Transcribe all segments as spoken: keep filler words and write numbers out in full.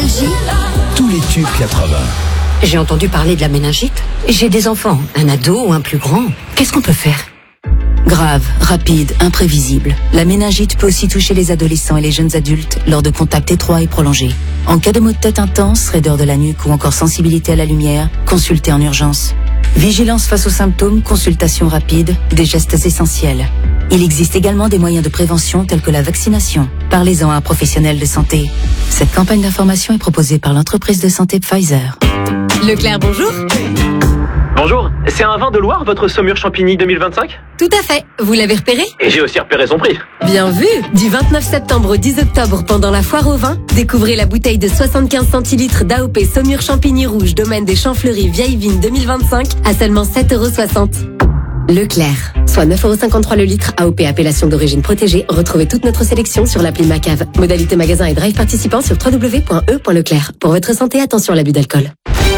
Nostalgie. Tous les tubes quatre-vingts. J'ai entendu parler de la méningite. J'ai des enfants, un ado ou un plus grand. Qu'est-ce qu'on peut faire ? Grave, rapide, imprévisible. La méningite peut aussi toucher les adolescents et les jeunes adultes lors de contacts étroits et prolongés. En cas de maux de tête intense, raideur de la nuque ou encore sensibilité à la lumière, consultez en urgence. Vigilance face aux symptômes, consultation rapide, des gestes essentiels. Il existe également des moyens de prévention tels que la vaccination. Parlez-en à un professionnel de santé. Cette campagne d'information est proposée par l'entreprise de santé Pfizer. Leclerc, bonjour. Bonjour, c'est un vin de Loire, votre Saumur Champigny deux mille vingt-cinq ? Tout à fait. Vous l'avez repéré ? Et j'ai aussi repéré son prix. Bien vu. Du vingt-neuf septembre au dix octobre, pendant la foire au vin, découvrez la bouteille de soixante-quinze centilitres d'A O P Saumur Champigny Rouge, domaine des Champs Fleuris, Vieille Vigne deux mille vingt-cinq, à seulement sept euros soixante. Leclerc, soit neuf euros cinquante-trois le litre, A O P appellation d'origine protégée. Retrouvez toute notre sélection sur l'appli Macave. Modalité magasin et drive participant sur w w w point e point leclerc. Pour votre santé, attention à l'abus d'alcool.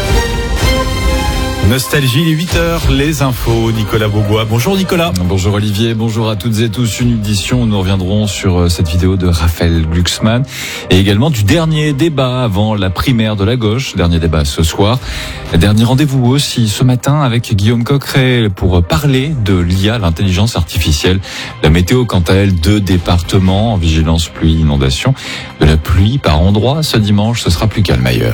Nostalgie, les huit heures, les infos, Nicolas Beaubois. Bonjour Nicolas. Bonjour Olivier, bonjour à toutes et tous. Une édition où nous reviendrons sur cette vidéo de Raphaël Glucksmann et également du dernier débat avant la primaire de la gauche. Dernier débat ce soir. Dernier rendez-vous aussi ce matin avec Guillaume Coqueret pour parler de l'I A, l'intelligence artificielle. La météo, quant à elle, deux départements en vigilance pluie, inondation. De la pluie par endroits. Ce dimanche, ce sera plus calme ailleurs.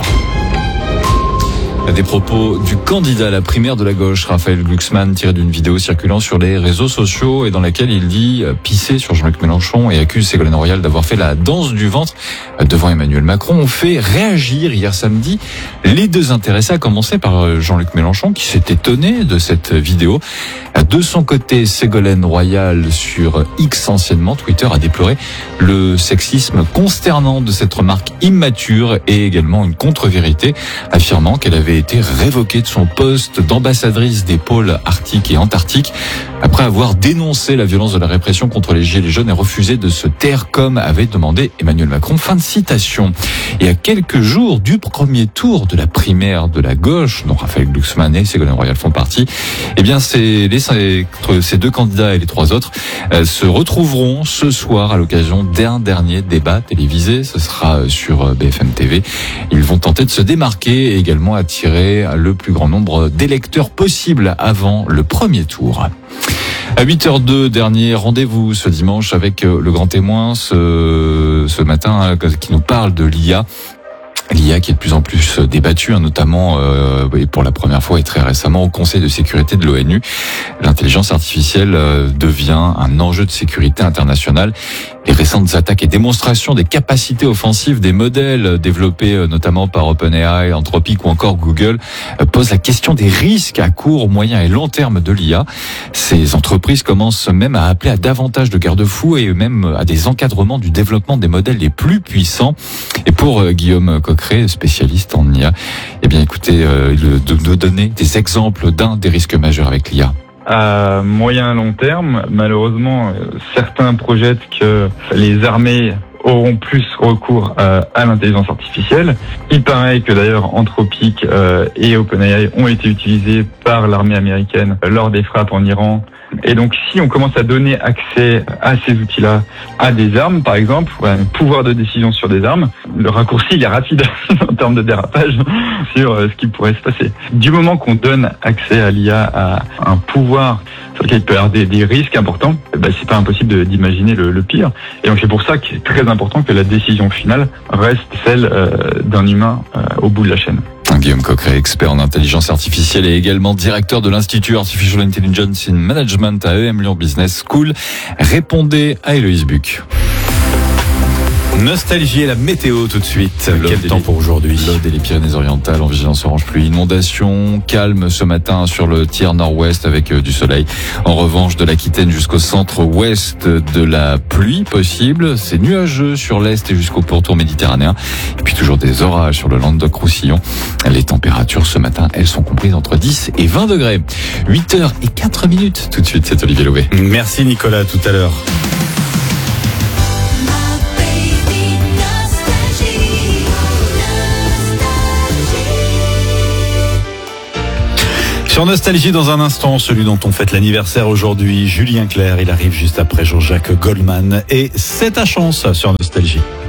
Des propos du candidat à la primaire de la gauche, Raphaël Glucksmann, tiré d'une vidéo circulant sur les réseaux sociaux et dans laquelle il dit pisser sur Jean-Luc Mélenchon et accuse Ségolène Royal d'avoir fait la danse du ventre devant Emmanuel Macron, ont fait réagir hier samedi les deux intéressés, à commencer par Jean-Luc Mélenchon qui s'est étonné de cette vidéo. De son côté, Ségolène Royal sur X, anciennement Twitter, a déploré le sexisme consternant de cette remarque immature et également une contre-vérité, affirmant qu'elle avait été révoquée de son poste d'ambassadrice des pôles arctiques et antarctiques après avoir dénoncé la violence de la répression contre les gilets jaunes et refusé de se taire comme avait demandé Emmanuel Macron. Fin de citation. Et à quelques jours du premier tour de la primaire de la gauche, dont Raphaël Glucksmann et Ségolène Royal font partie, eh bien c'est les, ces deux candidats et les trois autres euh, se retrouveront ce soir à l'occasion d'un dernier débat télévisé. Ce sera sur B F M T V. Ils vont tenter de se démarquer et également attirer le plus grand nombre d'électeurs possible avant le premier tour. À huit heures deux, dernier rendez-vous ce dimanche avec le grand témoin ce, ce matin qui nous parle de l'I A. L'I A qui est de plus en plus débattue, hein, notamment euh, et pour la première fois et très récemment au Conseil de sécurité de l'ONU. L'intelligence artificielle euh, devient un enjeu de sécurité internationale. Les récentes attaques et démonstrations des capacités offensives des modèles développés euh, notamment par OpenAI, Anthropic ou encore Google euh, posent la question des risques à court, moyen et long terme de l'I A. Ces entreprises commencent même à appeler à davantage de garde-fous et même à des encadrements du développement des modèles les plus puissants. Et pour euh, Guillaume Coqueret, spécialiste en I A, eh bien écoutez, euh, de nous donner des exemples d'un des risques majeurs avec l'I A. À moyen long terme, malheureusement, certains projettent que les armées auront plus recours à, à l'intelligence artificielle. Il paraît que d'ailleurs Anthropic euh, et OpenAI ont été utilisés par l'armée américaine lors des frappes en Iran. Et donc si on commence à donner accès à ces outils-là à des armes, par exemple, ou à un pouvoir de décision sur des armes, le raccourci il est rapide en termes de dérapage sur euh, ce qui pourrait se passer. Du moment qu'on donne accès à l'I A à un pouvoir sur lequel il peut y avoir des, des risques importants, ben, c'est pas impossible de, d'imaginer le, le pire. Et donc c'est pour ça qu'il est très important que la décision finale reste celle euh, d'un humain euh, au bout de la chaîne. Guillaume Coqueret, expert en intelligence artificielle et également directeur de l'Institut Artificial Intelligence in Management à E M Lyon Business School. Répondez à Héloïse Buc. Nostalgie et la météo tout de suite. Quel temps pour aujourd'hui? L'Aude et les Pyrénées-Orientales en vigilance orange pluie. Inondation, calme ce matin sur le tiers nord-ouest avec du soleil. En revanche, de l'Aquitaine jusqu'au centre-ouest, de la pluie possible. C'est nuageux sur l'est et jusqu'au pourtour méditerranéen. Et puis toujours des orages sur le Languedoc-Roussillon. Les températures ce matin, elles sont comprises entre dix et vingt degrés. huit heures et quatre minutes. Tout de suite, c'est Olivier Louvet. Merci Nicolas, tout à l'heure. Sur Nostalgie, dans un instant, celui dont on fête l'anniversaire aujourd'hui, Julien Clerc. Il arrive juste après Jean-Jacques Goldman. Et c'est ta chance sur Nostalgie.